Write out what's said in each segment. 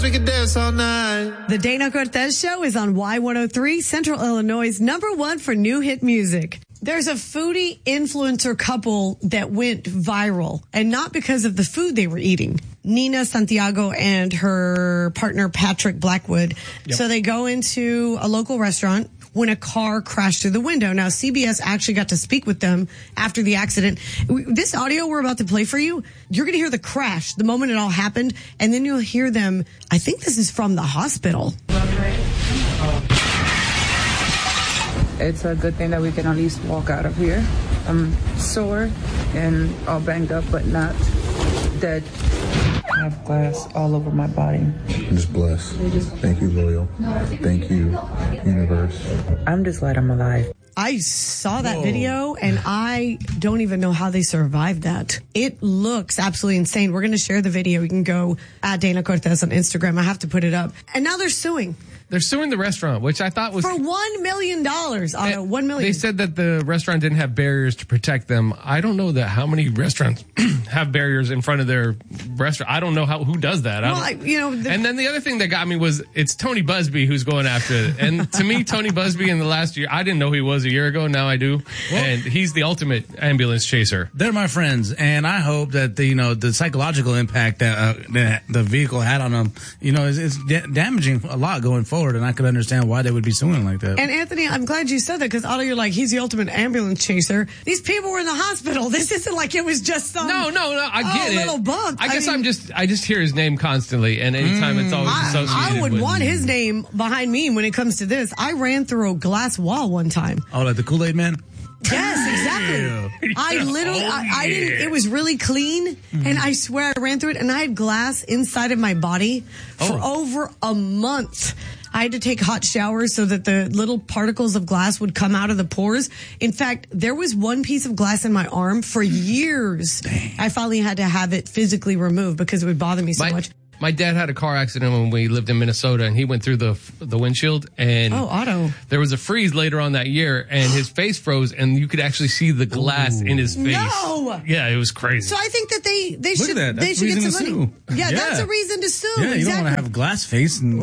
We can dance all night. The Dana Cortez Show is on Y103, Central Illinois' #1 for new hit music. There's a foodie influencer couple that went viral, and not because of the food they were eating. Nina Santiago and her partner Patrick Blackwood. Yep. So they go into a local restaurant when a car crashed through the window. Now, CBS actually got to speak with them after the accident. This audio we're about to play for you, you're going to hear the crash, the moment it all happened, and then you'll hear them. I think this is from the hospital. It's a good thing that we can at least walk out of here. I'm sore and all banged up, but not dead. I have glass all over my body. I'm just blessed. Thank you, Loyal. Thank you, universe. I'm just glad I'm alive. I saw that video, and I don't even know how they survived that. It looks absolutely insane. We're going to share the video. You can go at Dana Cortez on Instagram. I have to put it up. And now they're suing. They're suing the restaurant, which I thought was... For $1 million. $1 million. They said that the restaurant didn't have barriers to protect them. I don't know that how many restaurants have barriers in front of their restaurant. I don't know who does that. And then the other thing that got me was it's Tony Busby who's going after it. And to me, Tony Busby in the last year, I didn't know who he was a year ago. Now I do. Well, and he's the ultimate ambulance chaser. They're my friends. And I hope that the psychological impact that the vehicle had on them, is damaging a lot going forward. And I could understand why they would be suing like that. And Anthony, I'm glad you said that, because Otto, you're like, he's the ultimate ambulance chaser. These people were in the hospital. This isn't like it was just some No, I get it. Little bump. I just hear his name constantly, and anytime it's always associated I would with want his name behind me when it comes to this. I ran through a glass wall one time. Oh, like the Kool-Aid Man? Yes, exactly. I literally, I didn't, it was really clean, and I swear I ran through it, and I had glass inside of my body for over a month. I had to take hot showers so that the little particles of glass would come out of the pores. In fact, there was one piece of glass in my arm for years. Dang. I finally had to have it physically removed because it would bother me so much. My dad had a car accident when we lived in Minnesota, and he went through the windshield, and Otto. There was a freeze later on that year, and his face froze, and you could actually see the glass in his face. No! Yeah, it was crazy. So I think that they should get some money. Sue. Yeah, that's a reason to sue. Yeah, you don't want to have glass face. And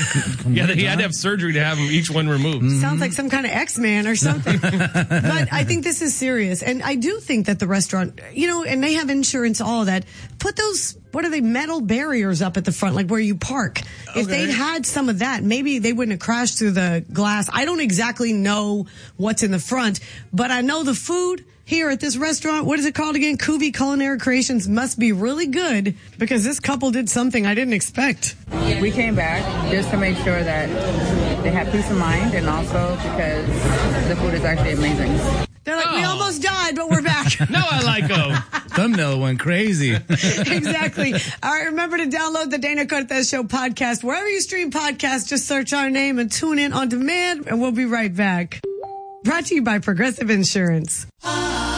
he had to have surgery to have each one removed. Sounds like some kind of X-Man or something. But I think this is serious, and I do think that the restaurant, and they have insurance, all of that. Put those, metal barriers up at the front, like where you park. Okay. If they'd had some of that, maybe they wouldn't have crashed through the glass. I don't exactly know what's in the front, but I know the food here at this restaurant, what is it called again? Kuvi Culinary Creations, must be really good, because this couple did something I didn't expect. We came back just to make sure that they have peace of mind, and also because the food is actually amazing. They're like, we almost died, but we're back. No, I like them. Thumbnail went crazy. Exactly. All right, remember to download the Dana Cortez Show podcast. Wherever you stream podcasts, just search our name and tune in on demand, and we'll be right back. Brought to you by Progressive Insurance.